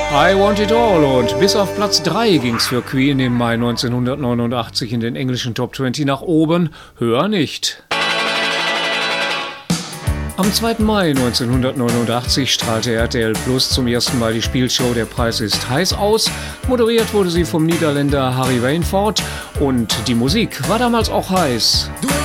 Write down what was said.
I Want It All und bis auf Platz 3 ging's für Queen im Mai 1989 in den englischen Top 20 nach oben, höher nicht. Am 2. Mai 1989 strahlte RTL Plus zum ersten Mal die Spielshow Der Preis ist heiß aus. Moderiert wurde sie vom Niederländer Harry Wainfort und die Musik war damals auch heiß. Du